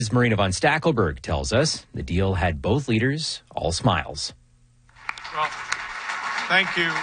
As Marina von Stackelberg tells us, the deal had both leaders all smiles. Well, thank you.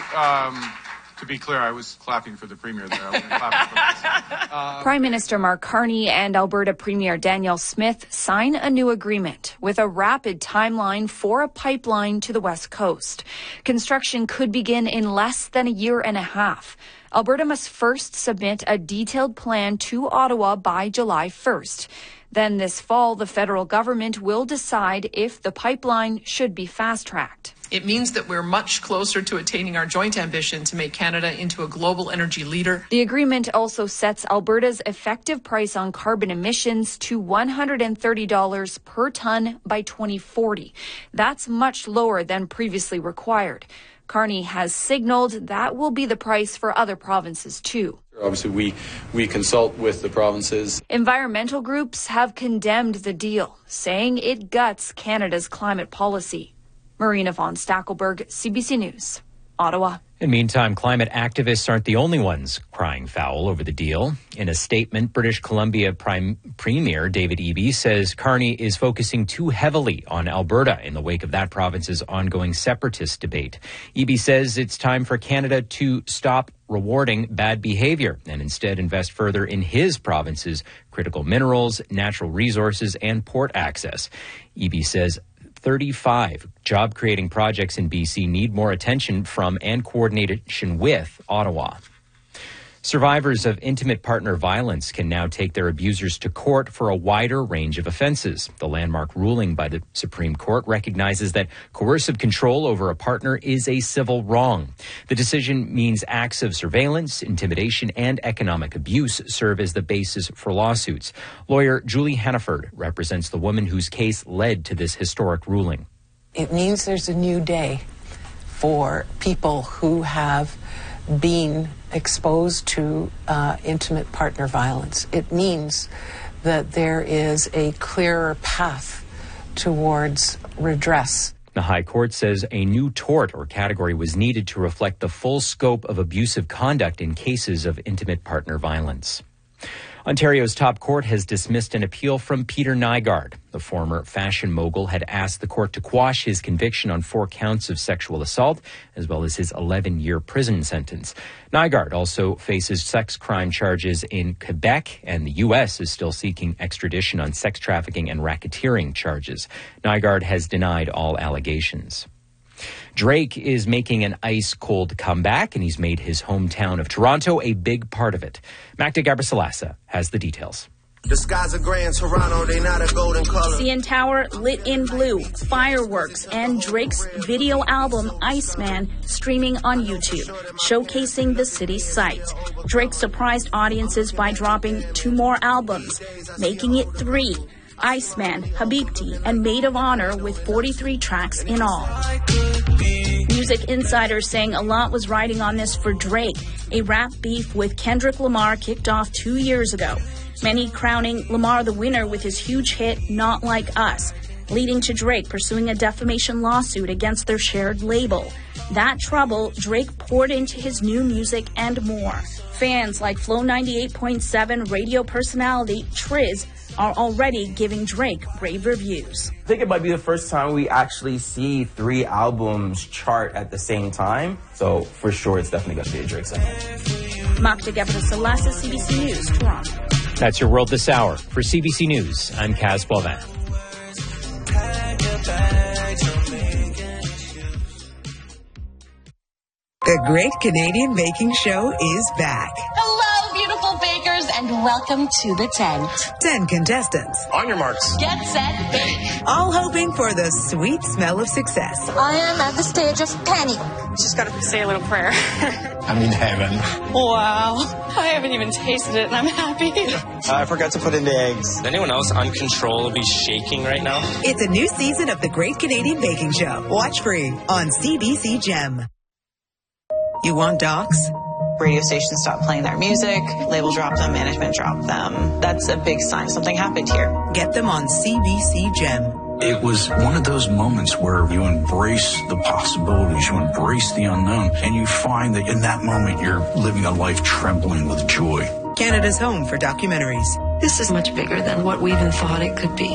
To be clear, I was clapping for the Premier there. I wasn't clapping for myself. Prime Minister Mark Carney and Alberta Premier Danielle Smith sign a new agreement with a rapid timeline for a pipeline to the West Coast. Construction could begin in less than a year and a half. Alberta must first submit a detailed plan to Ottawa by July 1st. Then this fall, the federal government will decide if the pipeline should be fast-tracked. It means that we're much closer to attaining our joint ambition to make Canada into a global energy leader. The agreement also sets Alberta's effective price on carbon emissions to $130 per ton by 2040. That's much lower than previously required. Carney has signaled that will be the price for other provinces too. Obviously, we consult with the provinces. Environmental groups have condemned the deal, saying it guts Canada's climate policy. Marina von Stackelberg, CBC News, Ottawa. In the meantime, climate activists aren't the only ones crying foul over the deal. In a statement, British Columbia Premier David Eby says Carney is focusing too heavily on Alberta in the wake of that province's ongoing separatist debate. Eby says it's time for Canada to stop rewarding bad behavior and instead invest further in his province's critical minerals, natural resources, and port access. Eby says 35 job-creating projects in BC need more attention from and coordination with Ottawa. Survivors of intimate partner violence can now take their abusers to court for a wider range of offenses. The landmark ruling by the Supreme Court recognizes that coercive control over a partner is a civil wrong. The decision means acts of surveillance, intimidation, and economic abuse serve as the basis for lawsuits. Lawyer Julie Hannaford represents the woman whose case led to this historic ruling. It means there's a new day for people who have been exposed to intimate partner violence. It means that there is a clearer path towards redress. The High Court says a new tort or category was needed to reflect the full scope of abusive conduct in cases of intimate partner violence. Ontario's top court has dismissed an appeal from Peter Nygard. The former fashion mogul had asked the court to quash his conviction on 4 counts of sexual assault, as well as his 11-year prison sentence. Nygard also faces sex crime charges in Quebec, and the U.S. is still seeking extradition on sex trafficking and racketeering charges. Nygard has denied all allegations. Drake is making an ice-cold comeback, and he's made his hometown of Toronto a big part of it. Magda Gabrisalasa has the details. The skies are gray in Toronto, they not a golden color. CN Tower lit in blue, fireworks, and Drake's video album Iceman streaming on YouTube, showcasing the city's sights. Drake surprised audiences by dropping 2 more albums, making it 3. Iceman, Habibti, and Maid of Honor with 43 tracks in all. Music insiders saying a lot was riding on this for Drake. A rap beef with Kendrick Lamar kicked off 2 years ago. Many crowning Lamar the winner with his huge hit, Not Like Us, leading to Drake pursuing a defamation lawsuit against their shared label. That trouble Drake poured into his new music and more. Fans like Flow 98.7 radio personality Triz are already giving Drake rave reviews. I think it might be the first time we actually see 3 albums chart at the same time. So for sure, it's definitely going to be a Drake song. Magda Gabrisalasa, CBC News, Toronto. That's your world this hour. For CBC News, I'm Kaz Boivin. The Great Canadian Baking Show is back. Hello, beautiful bakers, and welcome to the tent. 10 contestants. On your marks. Get set, bake. All hoping for the sweet smell of success. I am at the stage of penny. Just got to say a little prayer. I'm in heaven. Wow. I haven't even tasted it, and I'm happy. I forgot to put in the eggs. Is anyone else uncontrollably shaking right now? It's a new season of The Great Canadian Baking Show. Watch free on CBC Gem. You want docs? Radio stations stopped playing their music, label dropped them, management dropped them. That's a big sign something happened here. Get them on CBC Gem. It was one of those moments where you embrace the possibilities, you embrace the unknown, and you find that in that moment you're living a life trembling with joy. Canada's home for documentaries. This is much bigger than what we even thought it could be.